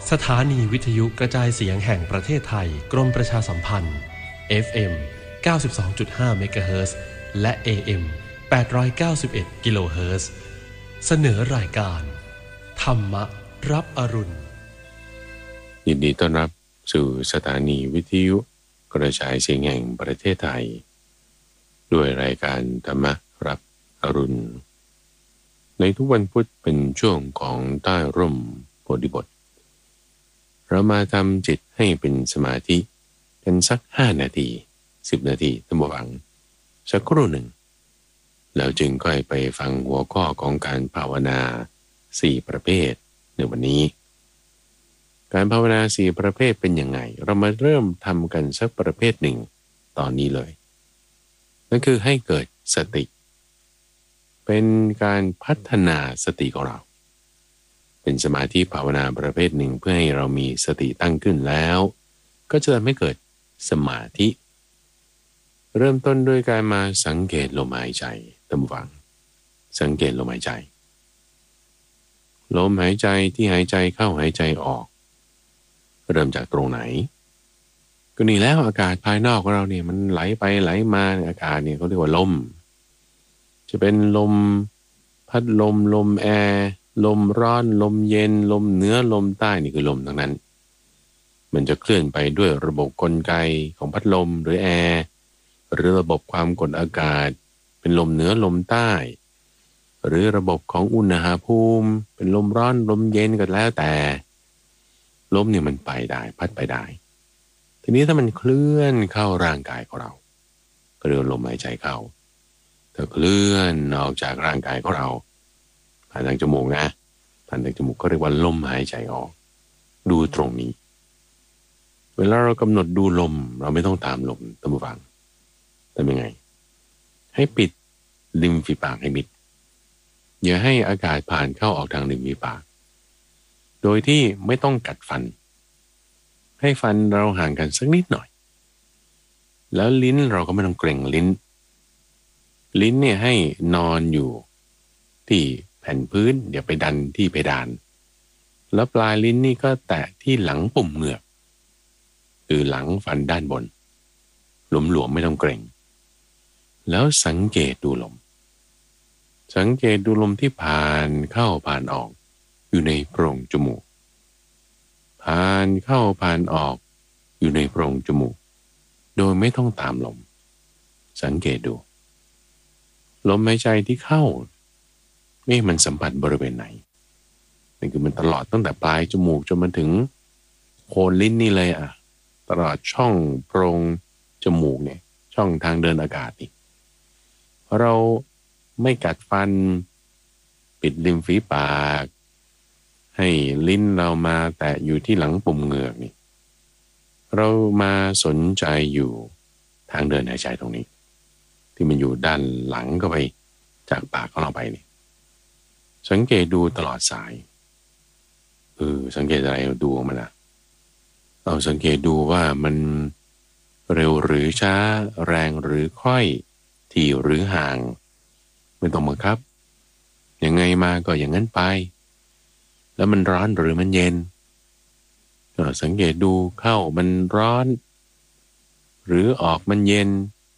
สถานีวิทยุกระจายเสียงแห่งประเทศไทยกรมประชาสัมพันธ์ FM 92.5 เมกะเฮิรตซ์และ AM 891 กิโลเฮิรตซ์เสนอรายการธรรมรับอรุณยินดีต้อนรับสู่สถานีวิทยุกระจายเสียงแห่งประเทศไทยด้วยรายการธรรมรับอรุณในทุกวันพุธเป็นช่วงของใต้ร่มโพธิบทเรามาทำจิตให้เป็นสมาธิกันสัก5 นาที10 นาทีตั้งวังสักครู่หนึ่งแล้วจึงค่อยไปฟังหัวข้อของการภาวนา4 ประเภทในวันนี้การภาวนา4 ประเภทเป็นยังไงเรามาเริ่มทำกันสักประเภทหนึ่งตอนนี้เลยนั่นคือให้เกิดสติเป็นการพัฒนาสติของเราเป็นสมาธิภาวนาประเภทหนึ่งเพื่อให้เรามีสติตั้งขึ้นแล้วก็จะทำให้เกิดสมาธิเริ่มต้นด้วยการมาสังเกตลมหายใจตามฟังสังเกตลมหายใจลมหายใจที่หายใจเข้าหายใจออกเริ่มจากตรงไหนก็นี่แล้วอากาศภายนอกของเราเนี่ยมันไหลไปไหลมาอากาศเนี่ยเขาเรียกว่าลมจะเป็นลมพัดลมลมแอร์ลมร้อนลมเย็นลมเหนือลมใต้นี่คือลมทั้งนั้นมันจะเคลื่อนไปด้วยระบบกลไกของพัดลมหรือแอร์หรือระบบความกดอากาศเป็นลมเหนือลมใต้หรือระบบของอุณหภูมิเป็นลมร้อนลมเย็นก็แล้วแต่ลมเนี่ยมันไปได้พัดไปได้ทีนี้ถ้ามันเคลื่อนเข้าร่างกายของเราก็เรียกลมหายใจเข้าถ้าเคลื่อนออกจากร่างกายของเราผ่านทางจมูกนะผ่านทางจมูกก็เรียกว่าลมหายใจออกดูตรงนี้เวลาเรากำหนดดูลมเราไม่ต้องตามลมตามฟังทำยังไงให้ปิดริมฝีปากให้มิดอย่าให้อากาศผ่านเข้าออกทางริมฝีปากโดยที่ไม่ต้องกัดฟันให้ฟันเราห่างกันสักนิดหน่อยแล้วลิ้นเราก็ไม่ต้องเกร็งลิ้นเนี่ยให้นอนอยู่ที่แผ่นพื้นอย่าไปดันที่เพดานแล้วปลายลิ้นนี่ก็แตะที่หลังปุ่มเหงือกคือหลังฟันด้านบนหลวมๆไม่ต้องเกร็งแล้วสังเกตดูลมสังเกตดูลมที่ผ่านเข้าผ่านออกอยู่ในโพรงจมูกผ่านเข้าผ่านออกอยู่ในโพรงจมูกโดยไม่ต้องตามลมสังเกตดูลมหายใจที่เข้ามันสัมผัสบริเวณไหนนั่นคือมันตลอดตั้งแต่ปลายจมูกจนมาถึงโคนลิ้นนี่เลยอ่ะตลอดช่องโพรงจมูกเนี่ยช่องทางเดินอากาศนี่เราไม่กัดฟันปิดริมฝีปากให้ลิ้นเรามาแตะอยู่ที่หลังปุ่มเหงือกนี่เรามาสนใจอยู่ทางเดินหายใจตรงนี้ที่มันอยู่ด้านหลังก็ไปจากปากของเราไปนี่สังเกตดูตลอดสายสังเกตอะไรดูมันนะเอาสังเกตดูว่ามันเร็วหรือช้าแรงหรือค่อยถี่หรือห่างไม่ต้องบังคับยังไงมาก็อย่างนั้นไปแล้วมันร้อนหรือมันเย็นก็สังเกตดูเข้ามันร้อนหรือออกมันเย็น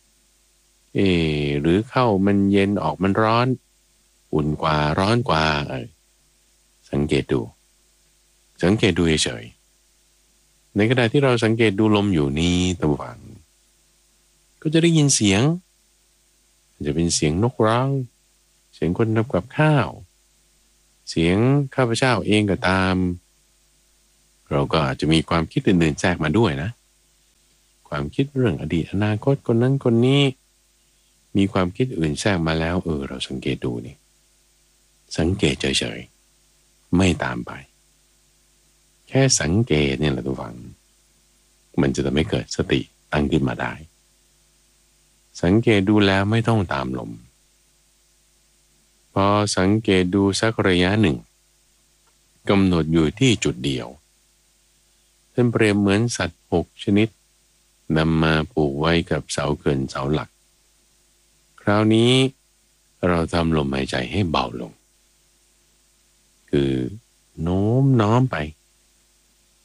หรือเข้ามันเย็นออกมันร้อนอุ่นกว่าร้อนกว่าสังเกตดูเฉยๆในขณะที่เราสังเกตดูลมอยู่นี้ตะวันก็จะได้ยินเสียงจะเป็นเสียงนกร้องเสียงคนทำกับข้าวเสียงข้าพเจ้าเองก็ตามเราก็อาจจะมีความคิดอื่นๆแทรกมาด้วยนะความคิดเรื่องอดีตอนาคตคนนั้นคนนี้มีความคิดอื่นแทรกมาแล้วเราสังเกตดูนี่สังเกตเฉยๆไม่ตามไปแค่สังเกตเนี่ยแหละทุกฝังมันจะทำให้เกิดสติตั้งขึ้นมาได้สังเกตดูแล้วไม่ต้องตามลมพอสังเกตดูสักระยะหนึ่งกำหนดอยู่ที่จุดเดียวท่านเปรียบเหมือนสัตว์6 ชนิดนำมาผูกไว้กับเสาเขื่อนเสาหลักคราวนี้เราทำลมหายใจให้เบาลงคือโน้มน้อมไป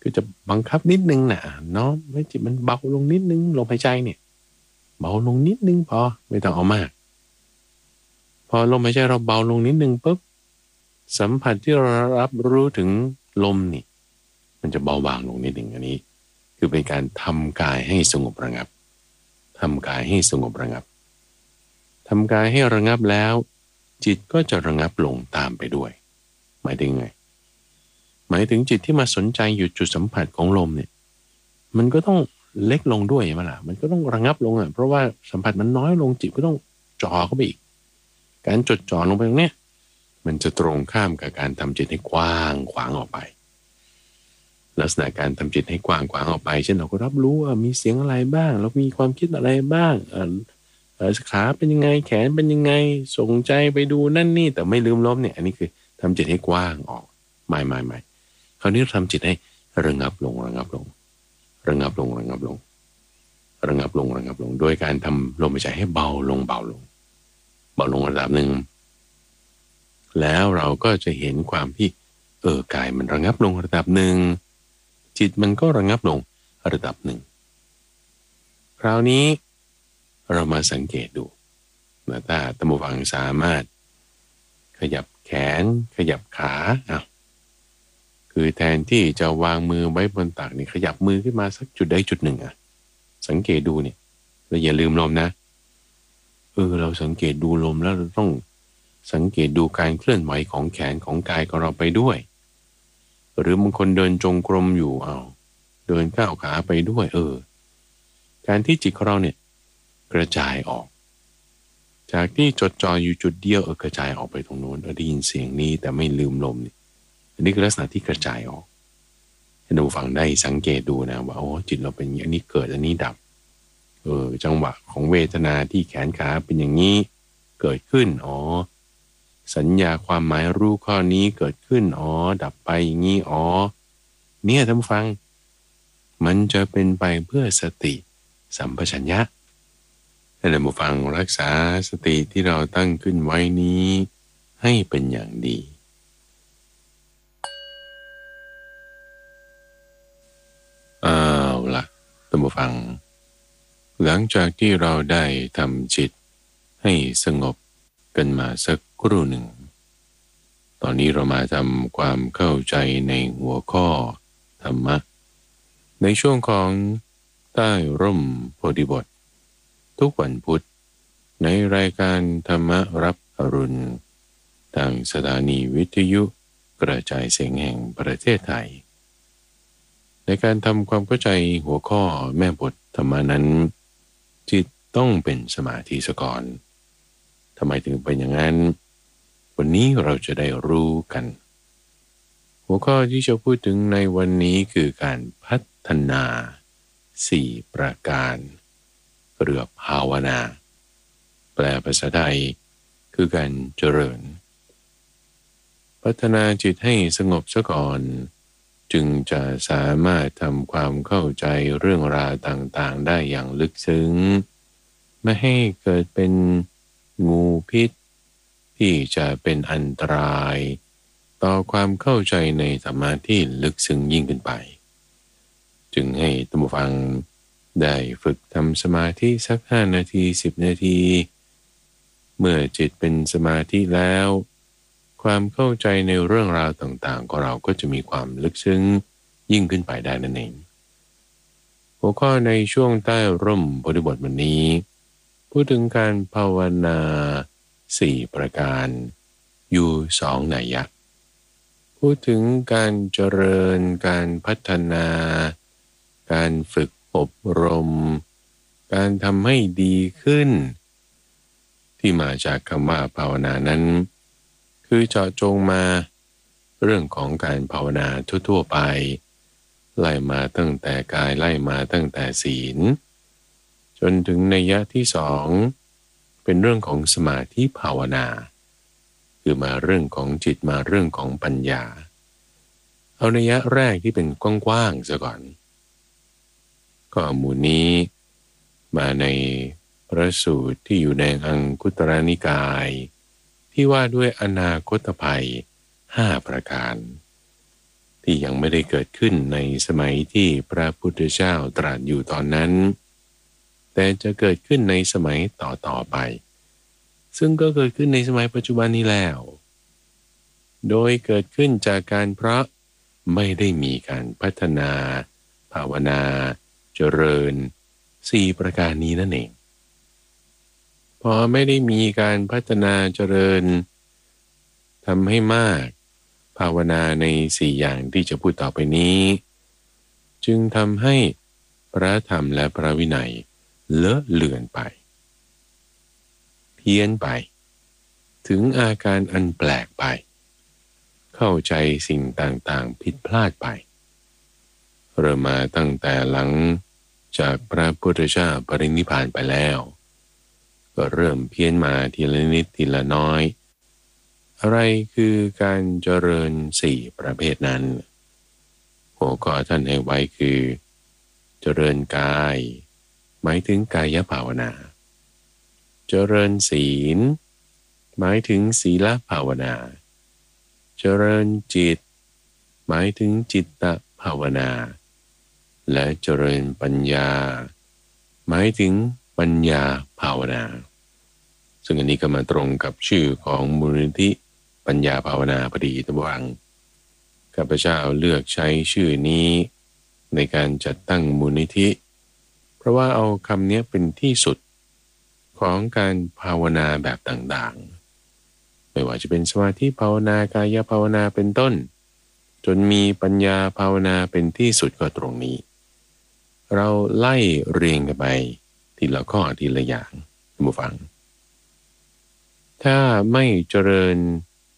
คือจะบังคับนิดนึงนะเนาะให้จิตมันเบาลงนิดนึงลมหายใจเนี่ยเบาลงนิดนึงพอไม่ต้องเอามากพอลมหายใจเราเบาลงนิดนึงปุ๊บสัมผัสที่เรารับรู้ถึงลมนี่มันจะเบาบางลงนิดนึงอันนี้คือเป็นการทำกายให้สงบระงับทำกายให้สงบระงับทำกายให้ระงับแล้วจิตก็จะระงับลงตามไปด้วยหมายถึงไงหมายถึงจิตที่มาสนใจอยู่จุดสัมผัสของลมเนี่ยมันก็ต้องเล็กลงด้วยใช่ไหมล่ะมันก็ต้องระงับลงอ่ะเพราะว่าสัมผัสมันน้อยลงจิตก็ต้องจ่อเข้าไปอีกการจดจ่อลงไปตรงเนี้ยมันจะตรงข้ามกับการทำจิตให้กว้างขวางออกไปลักษณะการทำจิตให้กว้างขวางออกไปเช่นเราก็รับรู้ว่ามีเสียงอะไรบ้างเรามีความคิดอะไรบ้างขาเป็นยังไงแขนเป็นยังไงส่งใจไปดูนั่นนี่แต่ไม่ลืมลมเนี่ยอันนี้คือทำจิตให้กว้างออกไม่คราวนี้เราทำจิตให้ระงับลงระงับลงระงับลงระงับลงระงับลงระงับลงโดยการทำลมหายใจให้เบาลงเบาลงเบาลงระดับหนึ่งแล้วเราก็จะเห็นความที่กายมันระงับลงระดับหนึ่งจิตมันก็ระงับลงระดับหนึ่งคราวนี้เรามาสังเกตดูนะถ้าท่านผู้ฟังสามารถขยับแขนขยับขาคือแทนที่จะวางมือไว้บนตักนี่ขยับมือขึ้นมาสักจุดใดจุดหนึ่งสังเกตดูเนี่ยเราอย่าลืมลมนะเราสังเกตดูลมแล้วเราต้องสังเกตดูการเคลื่อนไหวของแขนของกายของเราไปด้วยหรือบางคนเดินจงกรมอยู่เดินก้าวขาไปด้วยการที่จิตของเราเนี่ยกระจายออกจากที่จดจ่ออยู่จุดเดียวกระจายออกไปตรงโน้นได้ยินเสียงนี้แต่ไม่ลืมลมนี่อันนี้คือลักษณะที่กระจายออกให้ดูฟังได้สังเกตดูนะว่าจิตเราเป็นอย่างนี้เกิดอันนี้ดับจังหวะของเวทนาที่แขนขาเป็นอย่างนี้เกิดขึ้นสัญญาความหมายรู้ข้อนี้เกิดขึ้นดับไปอย่างนี้เนี่ยท่านฟังมันจะเป็นไปเพื่อสติสัมปชัญญะให้ท่านฟังรักษาสติที่เราตั้งขึ้นไว้นี้ให้เป็นอย่างดีล่ะท่านผู้ฟังหลังจากที่เราได้ทำจิตให้สงบกันมาสักครู่หนึ่งตอนนี้เรามาทำความเข้าใจในหัวข้อธรรมะในช่วงของใต้ร่มโพธิบททุกวันพุธในรายการธรรมรับอรุณทางสถานีวิทยุกระจายเสียงแห่งประเทศไทยในการทำความเข้าใจหัวข้อแม่บทธรรมนั้นจิตต้องเป็นสมาธิซะก่อนทำไมถึงเป็นอย่างนั้นวันนี้เราจะได้รู้กันหัวข้อที่จะพูดถึงในวันนี้คือการพัฒนา4ประการเรือภาวนาแปลภาษาไทยคือการเจริญพัฒนาจิตให้สงบซะก่อนจึงจะสามารถทำความเข้าใจเรื่องราวต่างๆได้อย่างลึกซึ้งไม่ให้เกิดเป็นงูพิษที่จะเป็นอันตรายต่อความเข้าใจในธรรมะที่ลึกซึ้งยิ่งขึ้นไปจึงให้ท่านผู้ฟังได้ฝึกทำสมาธิสัก5 นาที10 นาทีเมื่อจิตเป็นสมาธิแล้วความเข้าใจในเรื่องราวต่างๆของเราก็จะมีความลึกซึ้งยิ่งขึ้นไปได้นั่นเองหัวข้อในช่วงใต้ร่มโพธิบทวันนี้พูดถึงการภาวนา4ประการอยู่2นัยยะพูดถึงการเจริญการพัฒนาการฝึกอบรมการทำให้ดีขึ้นที่มาจากคำว่าภาวนานั้นคือเจาะจงมาเรื่องของการภาวนาทั่วๆไปไล่มาตั้งแต่กายไล่มาตั้งแต่ศีลจนถึงนัยยะที่2เป็นเรื่องของสมาธิภาวนาคือมาเรื่องของจิตมาเรื่องของปัญญาเอานัยยะแรกที่เป็นกว้างๆซะก่อนก็หมู่นี้มาในพระสูตรที่อยู่ในอังคุตรนิกายที่ว่าด้วยอนาคตภัย5ประการที่ยังไม่ไม่ได้เกิดขึ้นในสมัยที่พระพุทธเจ้าตรัสอยู่ตอนนั้นแต่จะเกิดขึ้นในสมัยต่อไปซึ่งก็เกิดขึ้นในสมัยปัจจุบันนี้แล้วโดยเกิดขึ้นจากการเพราะไม่ได้มีการพัฒนาภาวนาเจริญ4ประการนี้นั่นเองพอไม่ได้มีการพัฒนาเจริญทำให้มากภาวนาใน4อย่างที่จะพูดต่อไปนี้จึงทำให้พระธรรมและพระวินัยเลอะเลือนไปเพี้ยนไปถึงอาการอันแปลกไปเข้าใจสิ่งต่างๆผิดพลาดไปเริ่มมาตั้งแต่หลังจากพระพุทธเจ้าปรินิพพานไปแล้วก็เริ่มเพี้ยนมาทีละนิดทีละน้อยอะไรคือการเจริญ4ประเภทนั้นหัวข้อท่านให้ไว้คือเจริญกายหมายถึงกายภาวนาเจริญศีลหมายถึงศีลภาวนาเจริญจิตหมายถึงจิตตภาวนาและเจริญปัญญาหมายถึงปัญญาภาวนาซึ่งอันนี้ก็มาตรงกับชื่อของมูลนิธิปัญญาภาวนาพอดีตะวังข้าพเจ้าเลือกใช้ชื่อนี้ในการจัดตั้งมูลนิธิเพราะว่าเอาคำนี้เป็นที่สุดของการภาวนาแบบต่างๆไม่ว่าจะเป็นสมาธิภาวนากายภาวนาเป็นต้นจนมีปัญญาภาวนาเป็นที่สุดก็ตรงนี้เราไล่เรียงกันไปทีละข้อทีละอย่างท่านผู้ฟังถ้าไม่เจริญ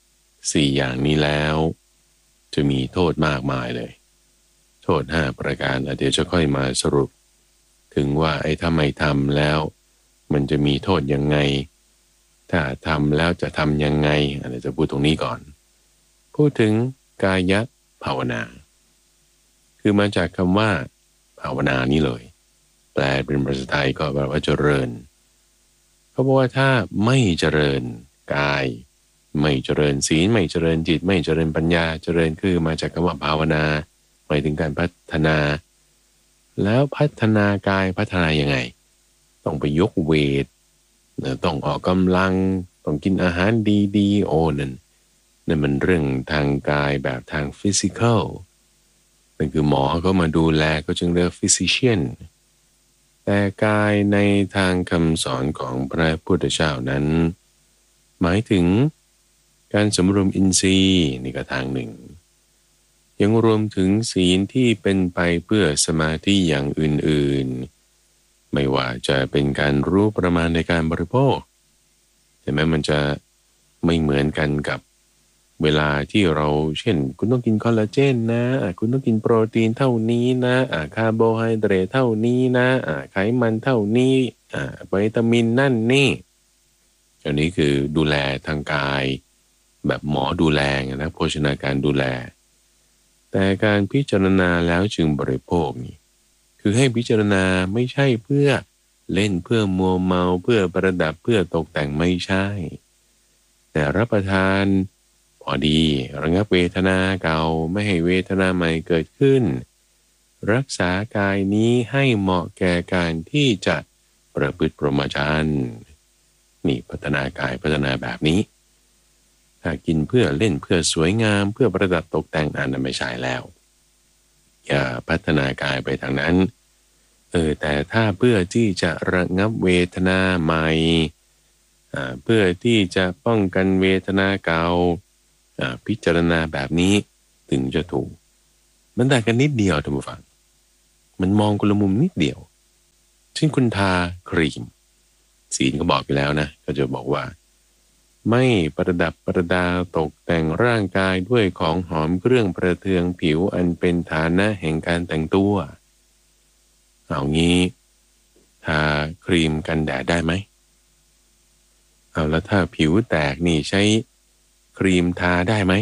4อย่างนี้แล้วจะมีโทษมากมายเลยโทษ5ประการเดี๋ยวจะค่อยมาสรุปถึงว่าถ้าไม่ทำแล้วมันจะมีโทษยังไงถ้าทำแล้วจะทำยังไงเดี๋ยวจะพูดตรงนี้ก่อนพูดถึงกายภาวนาคือมาจากคำว่าภาวนานี่เลยแปลเป็นภาษาไทยก็แปลว่าเจริญเขาบอกว่าถ้าไม่เจริญกายไม่เจริญศีลไม่เจริญจิตไม่เจริญปัญญาเจริญคือมาจากคำว่าภาวนาหมายถึงการพัฒนาแล้วพัฒนากายพัฒนายังไงต้องไปยกเวทต้องออกกำลังต้องกินอาหารดีๆโอ้นั่นมันเรื่องทางกายแบบทางฟิสิกอลนั่นคือหมอก็มาดูแลก็จึงเรียกฟิสิเชียนแต่กายในทางคำสอนของพระพุทธเจ้านั้นหมายถึงการสำรวมอินทรีย์นี่ก็ทางหนึ่งยังรวมถึงศีลที่เป็นไปเพื่อสมาธิอย่างอื่นๆไม่ว่าจะเป็นการรู้ประมาณในการบริโภคแต่แม้มันจะไม่เหมือนกันกับเวลาที่เราเช่นคุณต้องกินคอลลาเจนนะคุณต้องกินโปรตีนเท่านี้นะคาร์โบไฮเดรตเท่านี้นะไขมันเท่านี้วิตามินนั่นนี่อันนี้คือดูแลทางกายแบบหมอดูแลนะโภชนาการดูแลแต่การพิจารณาแล้วจึงบริโภคนี่คือให้พิจารณาไม่ใช่เพื่อเล่นเพื่อมัวเมาเพื่อประดับเพื่อตกแต่งไม่ใช่แต่รับประทานพอดีระงับเวทนาเก่าไม่ให้เวทนาใหม่เกิดขึ้นรักษากายนี้ให้เหมาะแก่การที่จะประพฤติพรหมจรรย์นี่พัฒนากายพัฒนาแบบนี้ถ้ากินเพื่อเล่นเพื่อสวยงามเพื่อประดับตกแต่งอันนั้นไม่ใช่แล้วอย่าพัฒนากายไปทางนั้นแต่ถ้าเพื่อที่จะระงับเวทนาใหม่เพื่อที่จะป้องกันเวทนาเก่าพิจารณาแบบนี้ถึงจะถูกมันต่างกันนิดเดียวท่านผู้ฟังมันมองคนละมุมนิดเดียวเช่นคุณทาครีมศีลก็บอกไปแล้วนะก็จะบอกว่าไม่ประดับประดาตกแต่งร่างกายด้วยของหอมเครื่องประเทืองผิวอันเป็นฐานะแห่งการแต่งตัวเอางี้ทาครีมกันแดดได้ไหมเอาแล้วถ้าผิวแตกนี่ใช้ครีมทาได้ไหม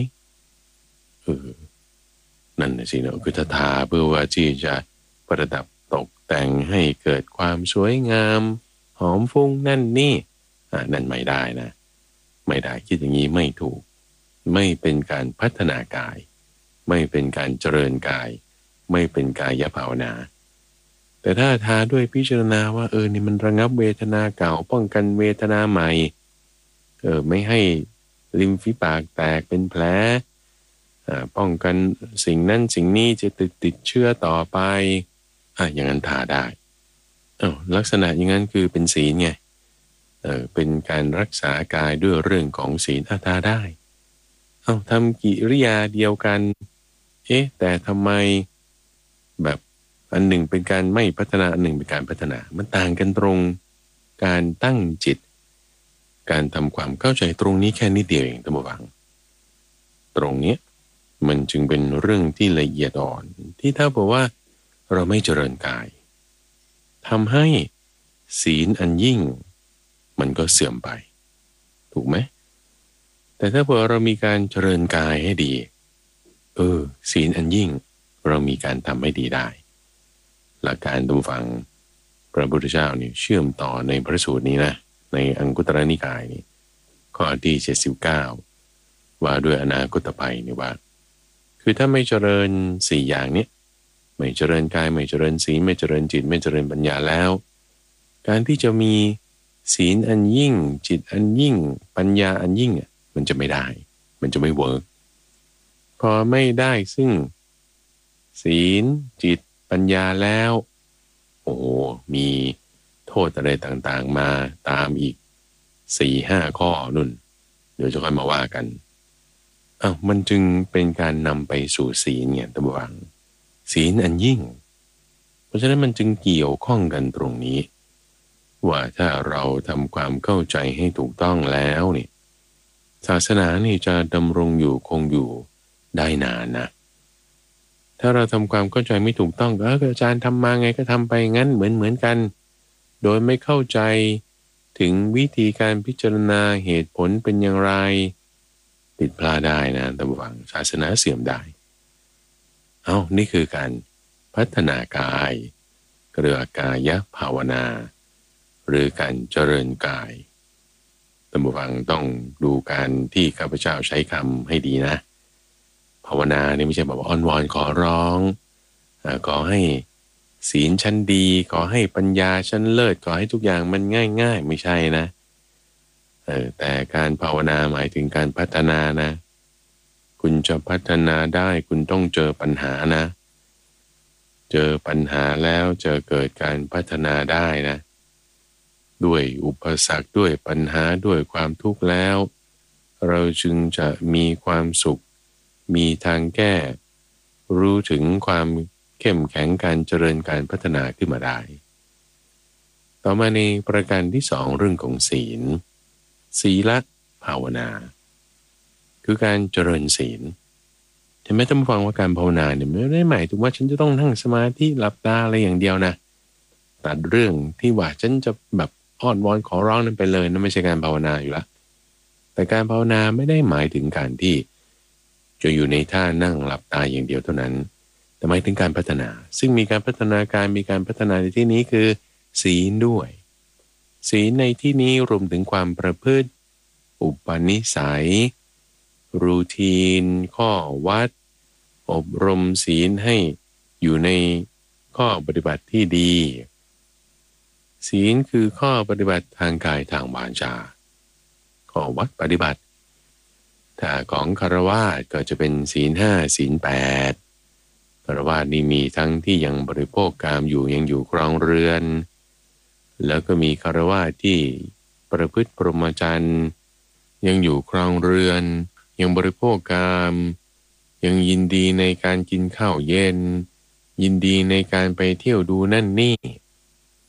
นั่นน่ะสิเนาะคือถ้าทาเพื่อว่าที่จะประดับตกแต่งให้เกิดความสวยงามหอมฟุ้งนั่นนี่นั่นไม่ได้นะไม่ได้คิดอย่างนี้ไม่ถูกไม่เป็นการพัฒนากายไม่เป็นการเจริญกายไม่เป็นกายภาวนาแต่ถ้าทาด้วยพิจารณาว่านี่มันระงับเวทนาเก่าป้องกันเวทนาใหม่ไม่ให้ริมฝีปากแตกเป็นแผลป้องกันสิ่งนั้นสิ่งนี้จะติดเชื้อต่อไปอย่างนั้นทาได้ลักษณะอย่างนั้นคือเป็นศีลไงเป็นการรักษากายด้วยเรื่องของศีลทาได้ทำกิริยาเดียวกันแต่ทำไมแบบอันหนึ่งเป็นการไม่พัฒนาอันหนึ่งเป็นการพัฒนามันต่างกันตรงการตั้งจิตการทำความเข้าใจตรงนี้แค่นิดเดียวเองท่านผู้ฟังตรงนี้มันจึงเป็นเรื่องที่ละเอียดอ่อนที่ถ้าบอกว่าเราไม่เจริญกายทำให้ศีลอันยิ่งมันก็เสื่อมไปถูกไหมแต่ถ้าเผื่อเรามีการเจริญกายให้ดีศีลอันยิ่งเรามีการทำให้ดีได้หลักการตรงฟังพระพุทธเจ้านี่เชื่อมต่อในพระสูตรนี้นะในอังคุตรนิกายนี่ข้อที่79ว่าด้วยอนาคตภัยนี่ว่าคือถ้าไม่เจริญ4อย่างนี้ไม่เจริญกายไม่เจริญศีลไม่เจริญจิตไม่เจริญปัญญาแล้วการที่จะมีศีลอันยิ่งจิตอันยิ่งปัญญาอันยิ่งมันจะไม่ได้มันจะไม่เวิร์กพอไม่ได้ซึ่งศีลจิตปัญญาแล้วมีโทษอะไรต่างๆมาตามอีก 4-5 ข้อนุ่นเดี๋ยวจะค่อยมาว่ากันมันจึงเป็นการนำไปสู่ศีลเนี่ยตะบวังศีลอันยิ่งเพราะฉะนั้นมันจึงเกี่ยวข้องกันตรงนี้ว่าถ้าเราทำความเข้าใจให้ถูกต้องแล้วนี่ศาสนานี่จะดำรงอยู่คงอยู่ได้นานนะถ้าเราทำความเข้าใจไม่ถูกต้องอาจารย์ทำมาไงก็ทำไปงั้นเหมือนกันโดยไม่เข้าใจถึงวิธีการพิจารณาเหตุผลเป็นอย่างไรผิดพลาดได้นะตะวังศาสนาเสื่อมได้นี่คือการพัฒนากายเรียกว่ากายภาวนาหรือการเจริญกายท่านผู้ฟังต้องดูการที่ข้าพเจ้าใช้คำให้ดีนะภาวนานี่ไม่ใช่แบบอ้อนวอนขอร้องขอให้ศีลชั้นดีขอให้ปัญญาชั้นเลิศขอให้ทุกอย่างมันง่ายๆไม่ใช่นะแต่การภาวนาหมายถึงการพัฒนานะคุณจะพัฒนาได้คุณต้องเจอปัญหานะเจอปัญหาแล้วจะเกิดการพัฒนาได้นะด้วยอุปสรรคด้วยปัญหาด้วยความทุกข์แล้วเราจึงจะมีความสุขมีทางแก้รู้ถึงความเข้มแข็งการเจริญการพัฒนาขึ้นมาได้ต่อมาในประการที่2เรื่องของศีลภาวนาคือการเจริญศีลเห็นไหมท่านผู้ฟังว่าการภาวนาเนี่ยไม่ได้หมายถึงว่าฉันจะต้องนั่งสมาธิหลับตาอะไรอย่างเดียวนะตัดเรื่องที่ว่าฉันจะแบบอ้อนวอนขอร้องนั้นไปเลยนั่นไม่ใช่การภาวนาอยู่ละแต่การภาวนาไม่ได้หมายถึงการที่จะอยู่ในท่านั่งหลับตาอย่างเดียวเท่านั้นแต่หมายถึงการพัฒนาซึ่งมีการพัฒนาการมีการพัฒนาในที่นี้คือศีลด้วยศีลในที่นี้รวมถึงความประพฤติอุปนิสัยรูทีนข้อวัดอบรมศีลให้อยู่ในข้อปฏิบัติที่ดีศีลคือข้อปฏิบัติทางกายทางวาจาข้อวัดปฏิบัติถ้าของฆราวาสก็จะเป็นศีล5ศีล8ฆราวาสนี่มีทั้งที่ยังบริโภคกามอยู่ยังอยู่ครองเรือนแล้วก็มีฆราวาสที่ประพฤติพรหมจรรย์ยังอยู่ครองเรือนยังบริโภคกามยังยินดีในการกินข้าวเย็นยินดีในการไปเที่ยวดูนั่นนี่